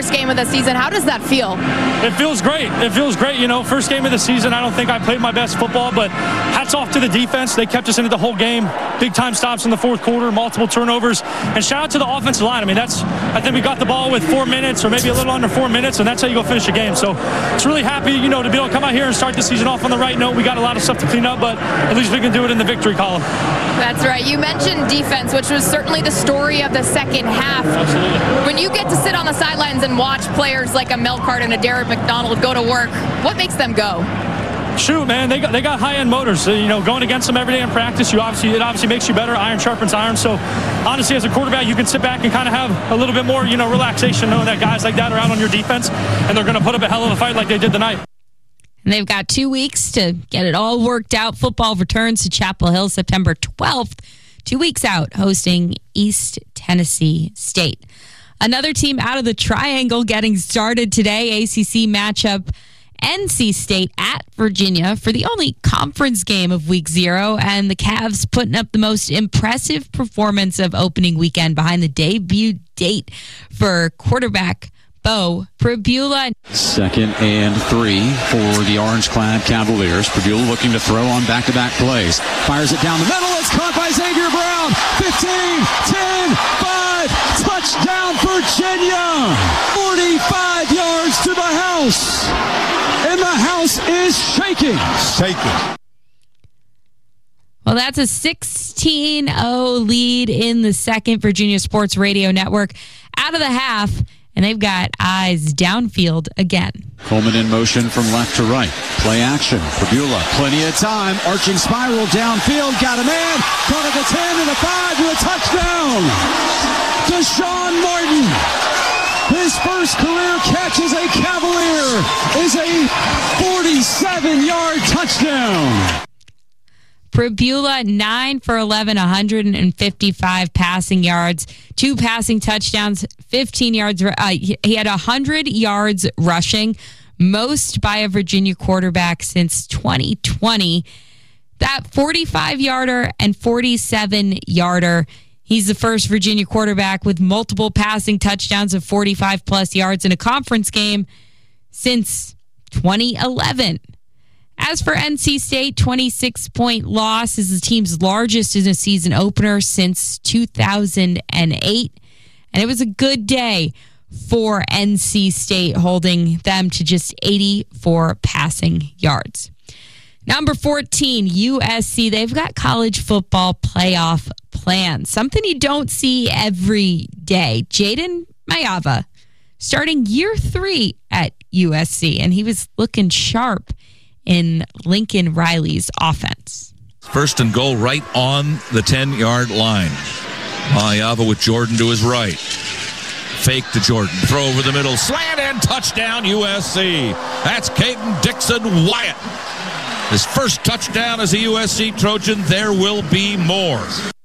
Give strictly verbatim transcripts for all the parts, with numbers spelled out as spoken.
first game of the season. How does that feel? It feels great. It feels great. You know, first game of the season, I don't think I played my best football, but hats off to the defense. They kept us into the whole game. Big time stops in the fourth quarter, multiple turnovers. And shout out to the offensive line. I mean, that's, I think we got the ball with four minutes or maybe a little under four minutes, and that's how you go finish a game. So it's really happy, you know, to be able to come out here and start the season off on the right note. We got a lot of stuff to clean up, but at least we can do it in the victory column. That's right. You mentioned defense, which was certainly the story of the second half. Absolutely. When you get to sit on the sidelines and watch players like a Melkart and a Derek McDonald go to work, what makes them go? Shoot, man, they got they got high-end motors. So, you know, going against them every day in practice, you obviously it obviously makes you better. Iron sharpens iron. So, honestly, as a quarterback, you can sit back and kind of have a little bit more, you know, relaxation, knowing that guys like that are out on your defense, and they're going to put up a hell of a fight like they did tonight. And they've got two weeks to get it all worked out. Football returns to Chapel Hill September twelfth. Two weeks out, hosting East Tennessee State. Another team out of the triangle getting started today. A C C matchup. N C State at Virginia for the only conference game of week zero, and the Cavs putting up the most impressive performance of opening weekend behind the debut date for quarterback Bo Pribula. Second and three for the orange-clad Cavaliers. Pribula looking to throw on back-to-back plays. Fires it down the middle. It's caught by Xavier Brown. fifteen, ten, five. Touchdown, Virginia. forty-five yards to the house. And the house is shaking. Shaking. Well, that's a sixteen oh lead in the second. Virginia Sports Radio Network out of the half. And they've got eyes downfield again. Coleman in motion from left to right. Play action. Pribula, plenty of time. Arching spiral downfield. Got a man. Caught at the ten and a five to a touchdown. Deshaun Martin. His first career catch as a Cavalier is a forty-seven-yard touchdown. Pribula, nine for eleven, one hundred fifty-five passing yards, two passing touchdowns, fifteen yards. Uh, he had one hundred yards rushing, most by a Virginia quarterback since twenty twenty. That forty-five-yarder and forty-seven-yarder. He's the first Virginia quarterback with multiple passing touchdowns of forty-five-plus yards in a conference game since twenty eleven. As for N C State, twenty-six point loss is the team's largest in a season opener since two thousand eight. And it was a good day for N C State, holding them to just eighty-four passing yards. Number fourteen, U S C. They've got college football playoff plans. Something you don't see every day. Jaden Mayava starting year three at U S C, and he was looking sharp in Lincoln Riley's offense. First and goal right on the ten-yard line. Mayava with Jordan to his right. Fake to Jordan. Throw over the middle. Slant and touchdown U S C. That's Caden Dixon Wyatt. His first touchdown as a U S C Trojan. There will be more.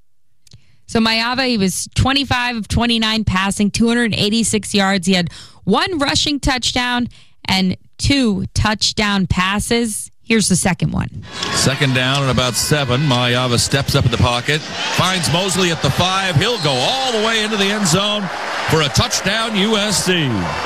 So Mayava, he was twenty-five of twenty-nine passing, two hundred eighty-six yards. He had one rushing touchdown and two touchdown passes. Here's the second one. Second down and about seven. Mayava steps up in the pocket, finds Mosley at the five. He'll go all the way into the end zone for a touchdown U S C.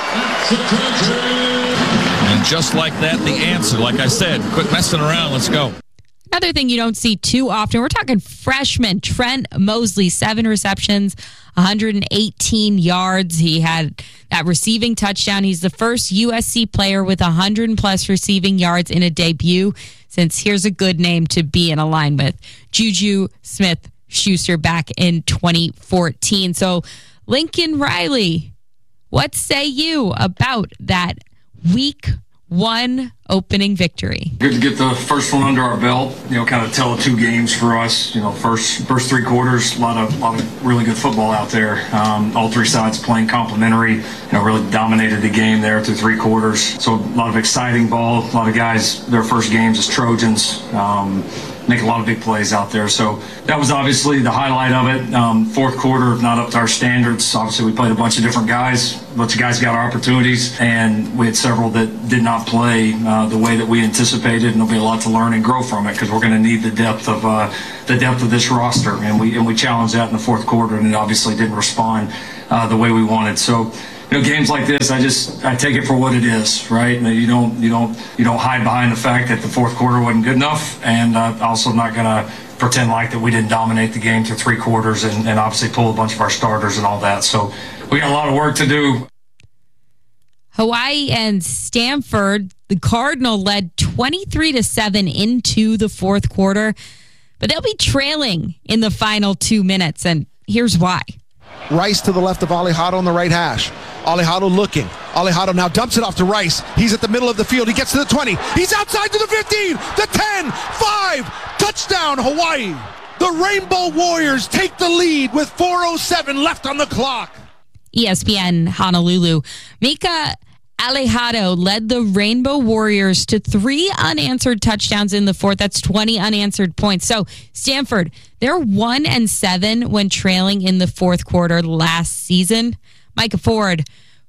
And just like that, the answer, like I said, quit messing around, let's go. Another thing you don't see too often, we're talking freshman Trent Mosley, seven receptions, one hundred eighteen yards. He had that receiving touchdown. He's the first U S C player with one hundred plus receiving yards in a debut, since here's a good name to be in a line with, Juju Smith-Schuster back in twenty fourteen. So Lincoln Riley, what say you about that week one opening victory? Good to get the first one under our belt, you know, kind of tell the two games for us. You know, first first three quarters, a lot of, lot of really good football out there. Um, all three sides playing complementary, you know, really dominated the game there through three quarters. So a lot of exciting ball, a lot of guys, their first games as Trojans, um, make a lot of big plays out there. So that was obviously the highlight of it. Um, fourth quarter, not up to our standards. Obviously, we played a bunch of different guys. A bunch of guys got our opportunities, and we had several that did not play uh, the way that we anticipated, and there'll be a lot to learn and grow from it, because we're going to need the depth of uh, the depth of this roster, and we and we challenged that in the fourth quarter, and it obviously didn't respond uh, the way we wanted. So you know, games like this, I just I take it for what it is, right? And you don't you don't you don't hide behind the fact that the fourth quarter wasn't good enough, and uh, also not gonna pretend like that we didn't dominate the game through three quarters and, and obviously pull a bunch of our starters and all that. So we got a lot of work to do. Hawaii and Stanford, the Cardinal led twenty-three to seven into the fourth quarter, but they'll be trailing in the final two minutes, and here's why. Rice to the left of Alejado on the right hash. Alejado looking. Alejado now dumps it off to Rice. He's at the middle of the field. He gets to the twenty. He's outside to the fifteen, the ten, five, touchdown Hawaii. The Rainbow Warriors take the lead with four oh seven left on the clock. E S P N Honolulu. Mika Alejado led the Rainbow Warriors to three unanswered touchdowns in the fourth. That's twenty unanswered points. So Stanford, they're one and seven when trailing in the fourth quarter last season. Micah Ford,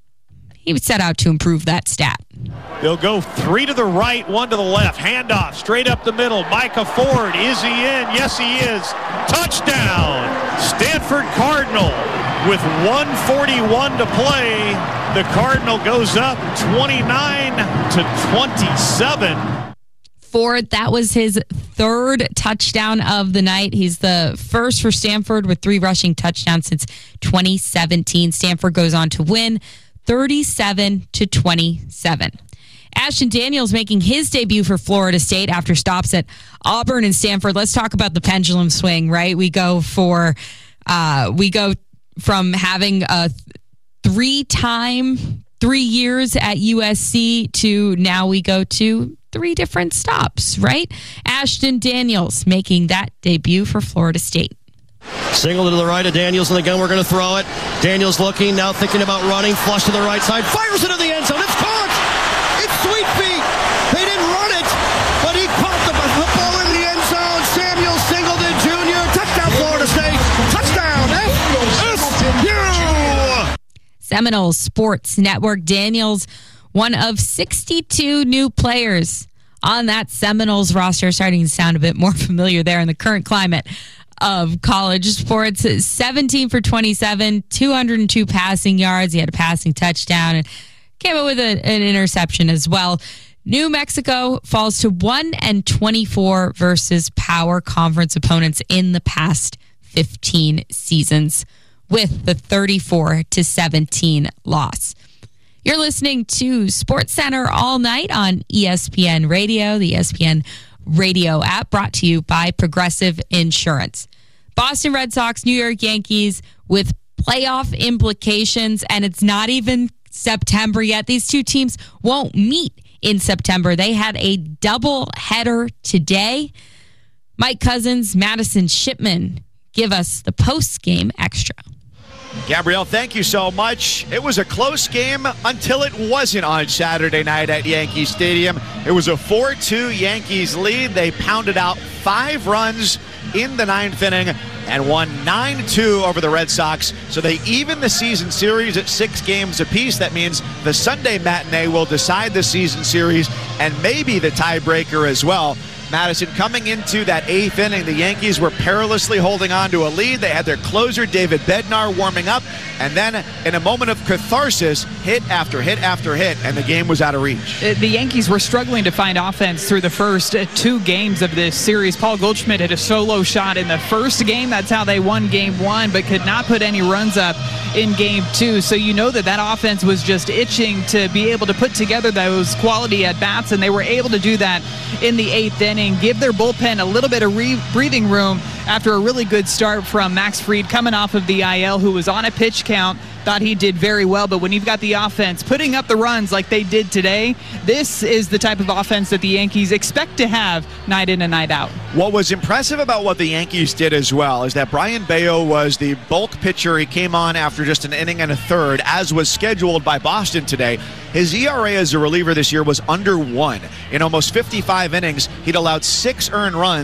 he set out to improve that stat. They'll go three to the right, one to the left. Handoff straight up the middle. Micah Ford, is he in? Yes, he is. Touchdown. Stanford Cardinal with one forty-one to play. The Cardinal goes up twenty-nine to twenty-seven. Ford, that was his third touchdown of the night. He's the first for Stanford with three rushing touchdowns since twenty seventeen. Stanford goes on to win thirty-seven to twenty-seven. Ashton Daniels making his debut for Florida State after stops at Auburn and Stanford. Let's talk about the pendulum swing, right? We go for, uh, we go from having a three-time, three years at U S C to now we go to three different stops, right? Ashton Daniels making that debut for Florida State. Single to the right of Daniels in the gun. We're going to throw it. Daniels looking, now thinking about running. Flush to the right side. Fires into the end zone. It's caught. It's Sweet Feet. They didn't run it, but he caught the football in the end zone. Samuel Singleton Junior Touchdown Florida State. Touchdown. F S U. Seminoles Sports Network. Daniels, one of sixty-two new players on that Seminoles roster, starting to sound a bit more familiar there in the current climate of college sports. seventeen for twenty-seven, two hundred two passing yards. He had a passing touchdown and came up with a, an interception as well. New Mexico falls to one and twenty-four versus power conference opponents in the past fifteen seasons with the thirty-four to seventeen loss. You're listening to Sports Center all night on E S P N Radio, the E S P N Radio app, brought to you by Progressive Insurance. Boston Red Sox, New York Yankees with playoff implications, and it's not even September yet. These two teams won't meet in September. They had a double header today. Mike Cousins, Madison Shipman give us the post-game extra. Gabrielle, thank you so much. It was a close game until it wasn't on Saturday night at Yankee Stadium. It was a four two Yankees lead. They pounded out five runs in the ninth inning and won nine two over the Red Sox. So they even the season series at six games apiece. That means the Sunday matinee will decide the season series and maybe the tiebreaker as well. Madison, coming into that eighth inning, the Yankees were perilously holding on to a lead. They had their closer, David Bednar, warming up. And then, in a moment of catharsis, hit after hit after hit, and the game was out of reach. The Yankees were struggling to find offense through the first two games of this series. Paul Goldschmidt hit a solo shot in the first game. That's how they won game one, but could not put any runs up in game two. So you know that that offense was just itching to be able to put together those quality at-bats, and they were able to do that in the eighth inning. Give their bullpen a little bit of re- breathing room after a really good start from Max Fried coming off of the I L, who was on a pitch count. Thought he did very well, but when you've got the offense putting up the runs like they did today, this is the type of offense that the Yankees expect to have night in and night out. What was impressive about what the Yankees did as well is that Brian Bayo was the bulk pitcher. He came on after just an inning and a third, as was scheduled by Boston today. His E R A as a reliever this year was under one. In almost fifty-five innings, he'd allowed six earned runs.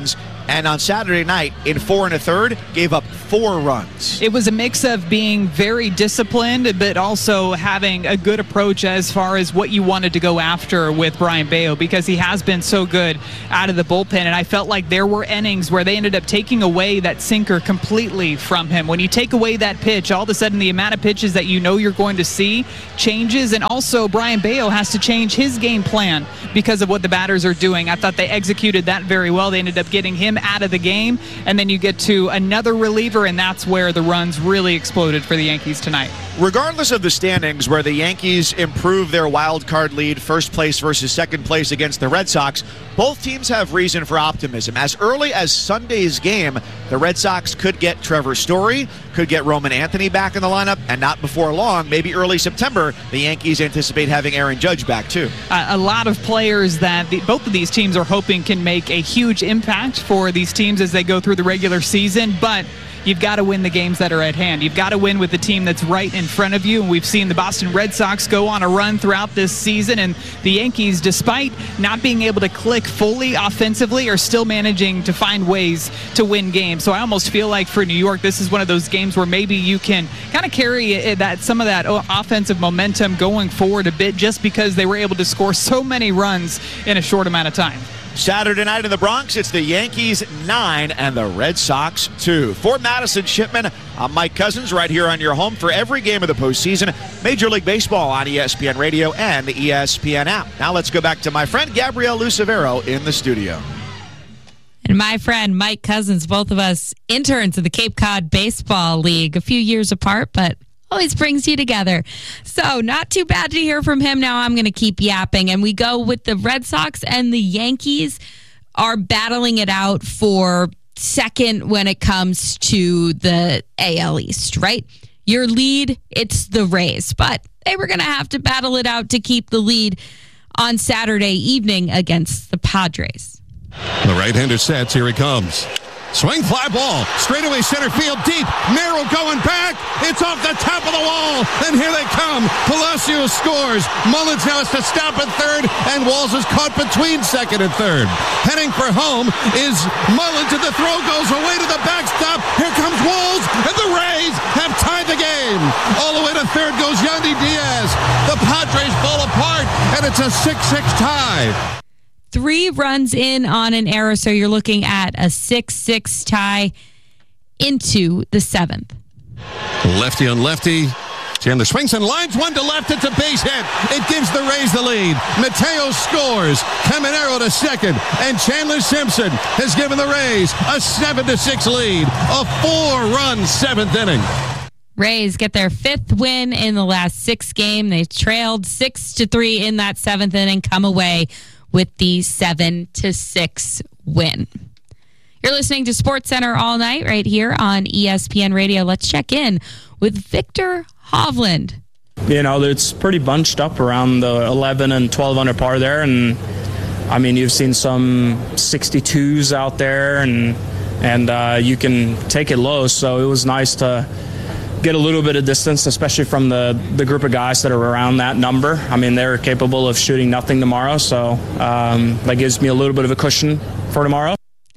And on Saturday night, in four and a third, gave up four runs. It was a mix of being very disciplined, but also having a good approach as far as what you wanted to go after with Brayan Bello, because he has been so good out of the bullpen. And I felt like there were innings where they ended up taking away that sinker completely from him. When you take away that pitch, all of a sudden the amount of pitches that you know you're going to see changes. And also Brayan Bello has to change his game plan because of what the batters are doing. I thought they executed that very well. They ended up getting him out of the game, and then you get to another reliever, and that's where the runs really exploded for the Yankees tonight. Regardless of the standings, where the Yankees improve their wild card lead, first place versus second place against the Red Sox, both teams have reason for optimism. As early as Sunday's game, the Red Sox could get Trevor Story, could get Roman Anthony back in the lineup, and not before long, maybe early September, the Yankees anticipate having Aaron Judge back too. Uh, a lot of players that the, both of these teams are hoping can make a huge impact for these teams as they go through the regular season, but you've got to win the games that are at hand. You've got to win with the team that's right in front of you. And we've seen the Boston Red Sox go on a run throughout this season. And the Yankees, despite not being able to click fully offensively, are still managing to find ways to win games. So I almost feel like for New York, this is one of those games where maybe you can kind of carry that some of that offensive momentum going forward a bit, just because they were able to score so many runs in a short amount of time. Saturday night in the Bronx, it's the Yankees nine and the Red Sox two. For Madison Shipman, I'm Mike Cousins, right here on your home for every game of the postseason. Major League Baseball on E S P N Radio and the E S P N app. Now let's go back to my friend Gabrielle Lucevero in the studio. And my friend Mike Cousins, both of us interns in the Cape Cod Baseball League, a few years apart, but always brings you together. So not too bad to hear from him. Now I'm going to keep yapping. And we go with the Red Sox and the Yankees are battling it out for second when it comes to the A L East, right? Your lead, it's the Rays. But they were going to have to battle it out to keep the lead on Saturday evening against the Padres. The right-hander sets. Here he comes. Swing, fly ball, straightaway center field, deep, Merrill going back, it's off the top of the wall, and here they come, Palacios scores, Mullins now has to stop at third, and Walls is caught between second and third. Heading for home is Mullins, and the throw goes away to the backstop, here comes Walls, and the Rays have tied the game. All the way to third goes Yandy Diaz, the Padres fall apart, and it's a six six tie. Three runs in on an error, so you're looking at a six six tie into the seventh. Lefty on lefty. Chandler swings and lines one to left. It's a base hit. It gives the Rays the lead. Mateo scores. Caminero to second. And Chandler Simpson has given the Rays a seven to six lead. A four-run seventh inning. Rays get their fifth win in the last six games. They trailed six to three in that seventh inning, come away with the seven to six win. You're listening to SportsCenter all night right here on E S P N Radio. Let's check in with Viktor Hovland. You know, it's pretty bunched up around the eleven and twelve under par there, and I mean, you've seen some sixty-twos out there, and and uh, you can take it low. So it was nice to get a little bit of distance, especially from the, the group of guys that are around that number. I mean, they're capable of shooting nothing tomorrow, so um, that gives me a little bit of a cushion for tomorrow.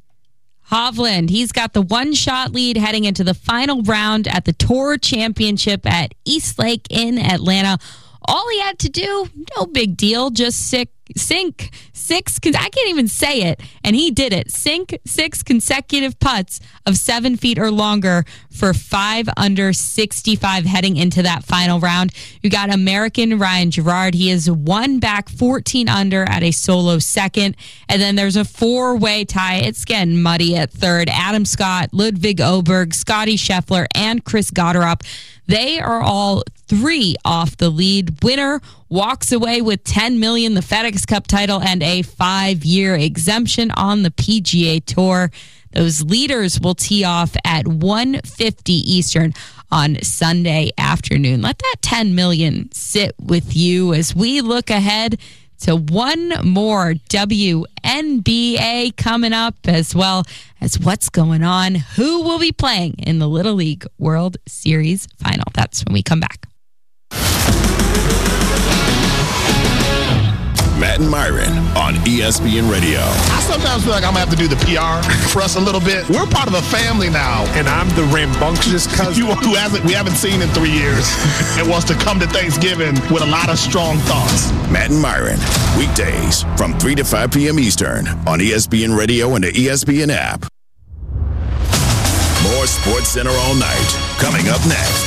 Hovland, he's got the one-shot lead heading into the final round at the Tour Championship at East Lake in Atlanta. All he had to do, no big deal, just sink, sink six, I can't even say it, and he did it. Sink six consecutive putts of seven feet or longer for five under sixty-five heading into that final round. You got American Ryan Gerard. He is one back, fourteen under at a solo second. And then there's a four-way tie. It's getting muddy at third. Adam Scott, Ludwig Oberg, Scotty Scheffler, and Chris Gotterup. They are all three off the lead. Winner walks away with ten million dollars, the FedEx Cup title, and a five-year exemption on the P G A Tour. Those leaders will tee off at one fifty Eastern on Sunday afternoon. Let that ten million dollars sit with you as we look ahead to one more W N B A coming up, as well as what's going on, who will be playing in the Little League World Series final. That's when we come back. Matt Matt and Myron on E S P N Radio. I sometimes feel like I'm going to have to do the P R for us a little bit. We're part of a family now. And I'm the rambunctious cousin you, who hasn't, we haven't seen in three years and wants to come to Thanksgiving with a lot of strong thoughts. Matt and Myron, weekdays from three to five p.m. Eastern on E S P N Radio and the E S P N app. More Sports Center all night. Coming up next.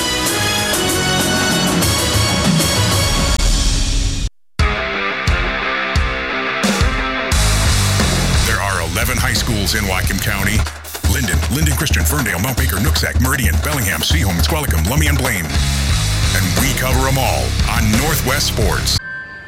There are eleven high schools in Whatcom County. Linden, Linden Christian, Ferndale, Mount Baker, Nooksack, Meridian, Bellingham, Seaholm, Squalicum, Lummi, and Blaine. And we cover them all on Northwest Sports.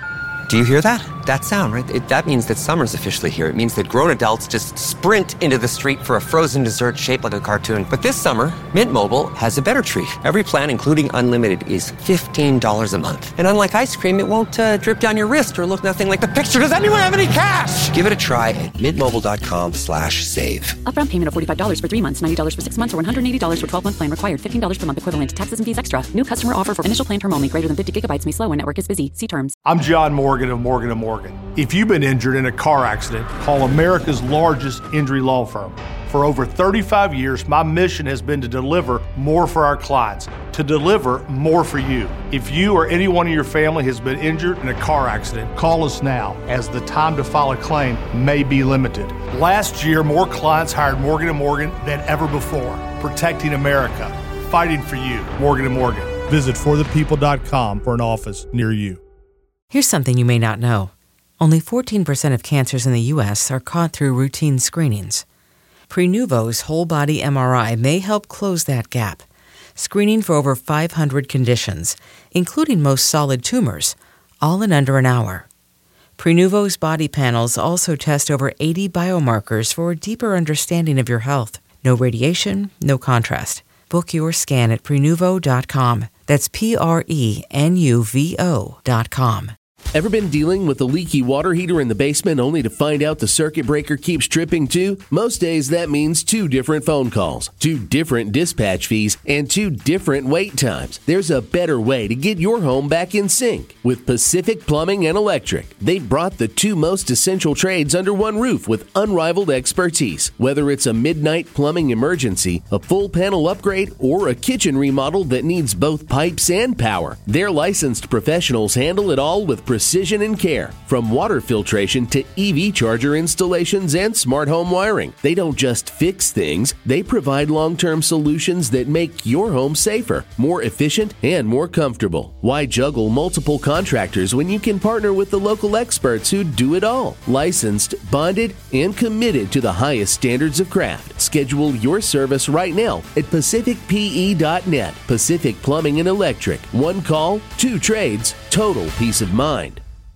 Do you hear that? That sound, right? It, that means that summer's officially here. It means that grown adults just sprint into the street for a frozen dessert shaped like a cartoon. But this summer, Mint Mobile has a better treat. Every plan, including unlimited, is fifteen dollars a month. And unlike ice cream, it won't uh, drip down your wrist or look nothing like the picture. Does anyone have any cash? Give it a try at mintmobile.com slash save. Upfront payment of forty-five dollars for three months, ninety dollars for six months, or one hundred eighty dollars for twelve-month plan required. fifteen dollars per month equivalent. Taxes and fees extra. New customer offer for initial plan term only. Greater than fifty gigabytes may slow when network is busy. See terms. I'm John Morgan of Morgan and Morgan. If you've been injured in a car accident, call America's largest injury law firm. For over thirty-five years, my mission has been to deliver more for our clients, to deliver more for you. If you or anyone in your family has been injured in a car accident, call us now, as the time to file a claim may be limited. Last year, more clients hired Morgan and Morgan than ever before, protecting America, fighting for you. Morgan and Morgan. Visit for the people dot com for an office near you. Here's something you may not know. Only fourteen percent of cancers in the U S are caught through routine screenings. Prenuvo's whole-body M R I may help close that gap, screening for over five hundred conditions, including most solid tumors, all in under an hour. Prenuvo's body panels also test over eighty biomarkers for a deeper understanding of your health. No radiation, no contrast. Book your scan at prenuvo dot com. That's P R E N U V O dot com. Ever been dealing with a leaky water heater in the basement only to find out the circuit breaker keeps tripping too? Most days that means two different phone calls, two different dispatch fees, and two different wait times. There's a better way to get your home back in sync. With Pacific Plumbing and Electric, they've brought the two most essential trades under one roof with unrivaled expertise. Whether it's a midnight plumbing emergency, a full panel upgrade, or a kitchen remodel that needs both pipes and power, their licensed professionals handle it all with precision and care. From water filtration to E V charger installations and smart home wiring. They don't just fix things, they provide long-term solutions that make your home safer, more efficient, and more comfortable. Why juggle multiple contractors when you can partner with the local experts who do it all? Licensed, bonded, and committed to the highest standards of craft. Schedule your service right now at pacific p e dot net. Pacific Plumbing and Electric. One call, two trades, total peace of mind.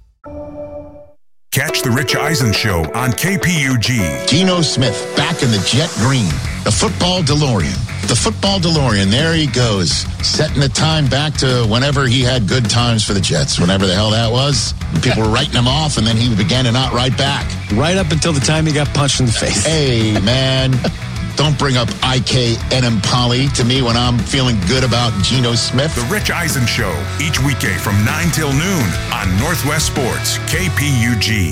Catch the Rich Eisen Show on K P U G. Geno Smith back in the jet green. The football DeLorean. The football DeLorean. There he goes. Setting the time back to whenever he had good times for the Jets. Whenever the hell that was. People were writing him off, and then he began to not write back. Right up until the time he got punched in the face. Hey, man. Don't bring up I K Enemkali to me when I'm feeling good about Geno Smith. The Rich Eisen Show, each weekday from nine till noon on Northwest Sports, K P U G.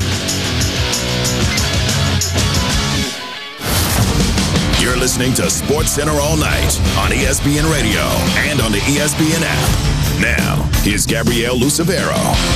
You're listening to Sports Center all night on E S P N Radio and on the E S P N app. Now, here's Gabrielle Lucevero.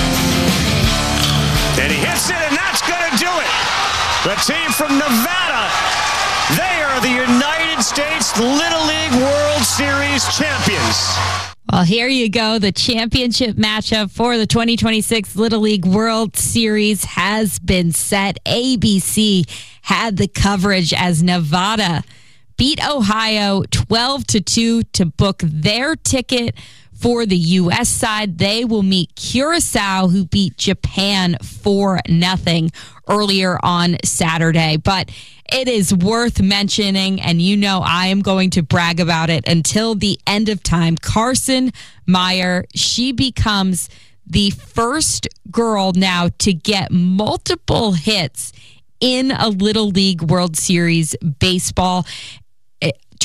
And he hits it, and that's going to do it. The team from Nevada, they are the United States Little League World Series champions. Well, here you go. The championship matchup for the twenty twenty-six Little League World Series has been set. A B C had the coverage as Nevada beat Ohio twelve to two to book their ticket for the U S side. They will meet Curacao, who beat Japan four nothing earlier on Saturday. But it is worth mentioning, and you know I am going to brag about it until the end of time. Carson Meyer, she becomes the first girl now to get multiple hits in a Little League World Series baseball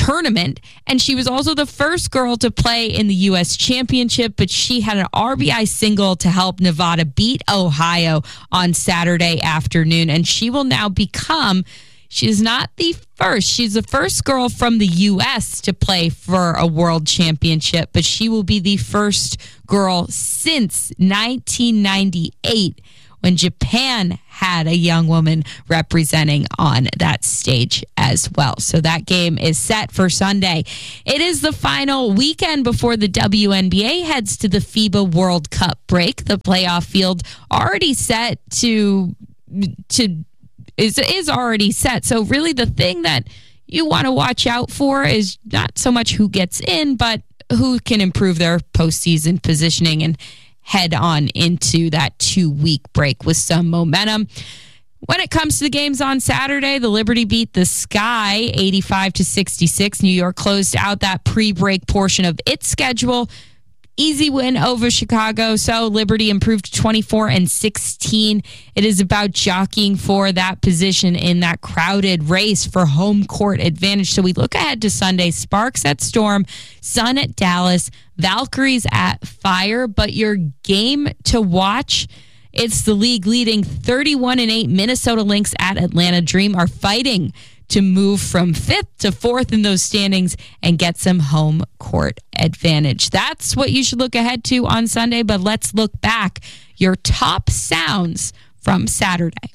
tournament, and she was also the first girl to play in the U S Championship, but she had an R B I single to help Nevada beat Ohio on Saturday afternoon, and she will now become, she's not the first, she's the first girl from the U S to play for a world championship, but she will be the first girl since nineteen ninety-eight when Japan had a young woman representing on that stage as well. So that game is set for Sunday. It is the final weekend before the W N B A heads to the FIBA World Cup break. The playoff field already set to to is is already set. So really the thing that you want to watch out for is not so much who gets in, but who can improve their postseason positioning and head on into that two-week break with some momentum. When it comes to the games on Saturday, the Liberty beat the Sky eighty-five to sixty-six. New York closed out that pre-break portion of its schedule. Easy win over Chicago. So Liberty improved twenty-four and sixteen. It is about jockeying for that position in that crowded race for home court advantage. So we look ahead to Sunday. Sparks at Storm, Sun at Dallas, Valkyries at Fire. But your game to watch, it's the league leading thirty-one and eight Minnesota Lynx at Atlanta Dream are fighting to move from fifth to fourth in those standings and get some home court advantage. That's what you should look ahead to on Sunday, but let's look back. Your top sounds from Saturday.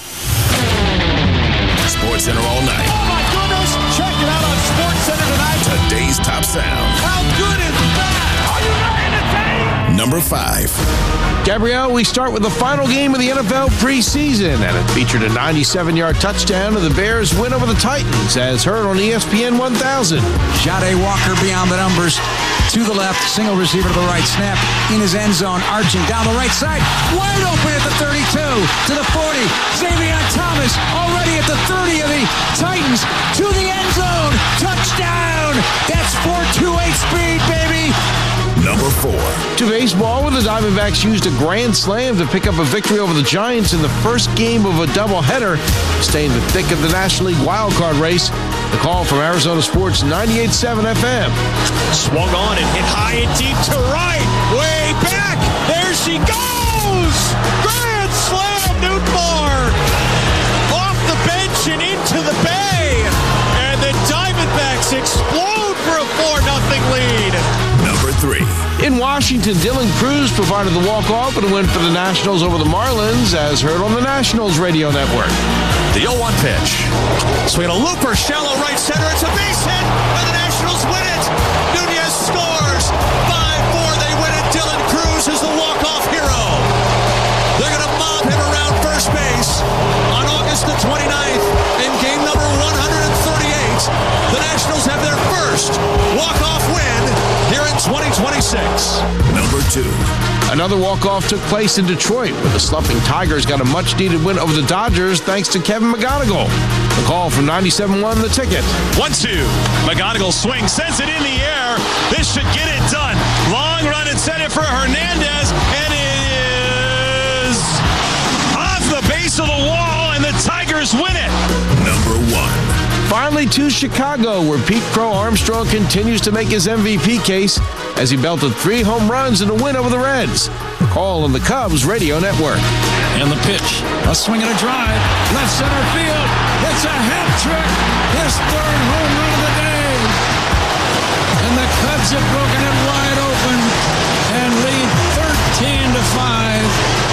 Sports Center all night. Oh my goodness! Check it out on Sports Center tonight. Today's top sound. How good is that? Are you ready to take? Number five. Gabrielle, we start with the final game of the N F L preseason, and it featured a ninety-seven-yard touchdown to the Bears' win over the Titans, as heard on E S P N one thousand. Jade Walker beyond the numbers, to the left, single receiver to the right, snap in his end zone, arching down the right side, wide open at the thirty-two, to the forty, Xavier Thomas already at the thirty of the Titans, to the end zone, touchdown! That's four twenty-eight speed, baby! Number four. To baseball, where the Diamondbacks used a grand slam to pick up a victory over the Giants in the first game of a doubleheader, staying in the thick of the National League wildcard race. The call from Arizona Sports ninety-eight point seven F M. Swung on and hit high and deep to right. Way back. There she goes. Grand slam, Newtmar. Off the bench and into the bay. And the Diamondbacks explode for a four nothing lead. Number three. In Washington, Dylan Cruz provided the walk-off and a win for the Nationals over the Marlins, as heard on the Nationals radio network. The oh one pitch. Swing a looper, shallow right center. It's a base hit, and the Nationals win it. Nunez scores. five four, they win it. Dylan Cruz is the walk-off hero. They're going to mob him around first base on August the twenty-ninth in game number one hundred thirty-eight. The Nationals have their first walk-off win here in twenty twenty-six. Number two. Another walk-off took place in Detroit, where the slumping Tigers got a much-needed win over the Dodgers thanks to Kevin McGonigal. The call from ninety-seven one The Ticket. one two. McGonigal swings, sends it in the air. This should get it done. Long run and set it for Hernandez, and it is off the base of the wall, and the Tigers win it. Number one. Finally to Chicago, where Pete Crow Armstrong continues to make his M V P case as he belted three home runs in a win over the Reds. The call on the Cubs radio network. And the pitch, a swing and a drive, left center field. It's a hat trick, his third home run of the day. And the Cubs have broken it wide open and lead thirteen to five.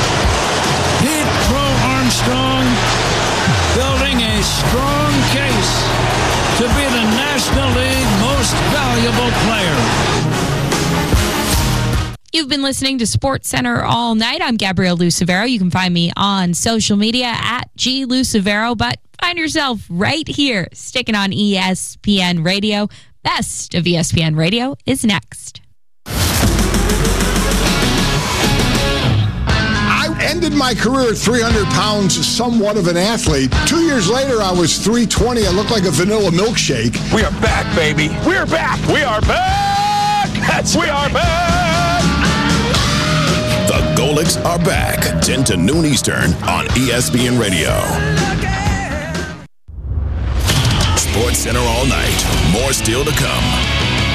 Pete Crow Armstrong building a strong case to be the National League most valuable player. You've been listening to Sports Center all night. I'm Gabrielle Lucevero. You can find me on social media at G Lucevero, but find yourself right here, sticking on E S P N Radio. Best of E S P N Radio is next. I ended my career at three hundred pounds, somewhat of an athlete. Two years later, I was three twenty. I looked like a vanilla milkshake. We are back, baby. We are back. We are back. That's we are back. The Golics are back, ten to noon Eastern on E S P N Radio. Sports Center all night. More still to come.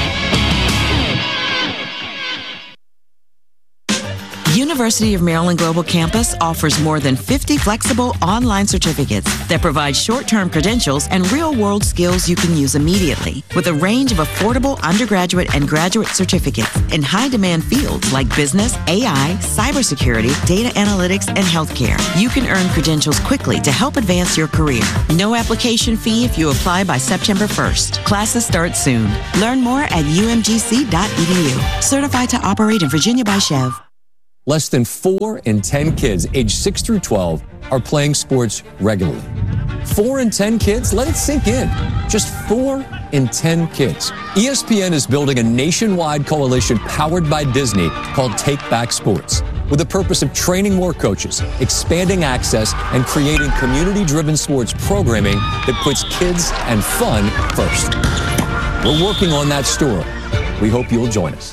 University of Maryland Global Campus offers more than fifty flexible online certificates that provide short-term credentials and real-world skills you can use immediately. With a range of affordable undergraduate and graduate certificates in high-demand fields like business, A I, cybersecurity, data analytics, and healthcare, you can earn credentials quickly to help advance your career. No application fee if you apply by September first. Classes start soon. Learn more at u m g c dot e d u. Certified to operate in Virginia by Chev. Less than four in ten kids aged six through twelve are playing sports regularly. Four in ten kids? Let it sink in. Just four in ten kids. E S P N is building a nationwide coalition powered by Disney called Take Back Sports, with the purpose of training more coaches, expanding access, and creating community-driven sports programming that puts kids and fun first. We're working on that story. We hope you'll join us.